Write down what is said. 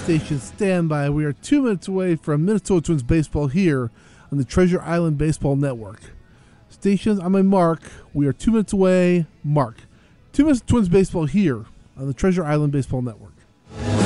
station, stand by. We are 2 minutes away from Minnesota Twins baseball here on the Treasure Island Baseball Network. Stations, I'm a Mark. We are 2 minutes away. Mark. 2 minutes of Twins baseball here on the Treasure Island Baseball Network.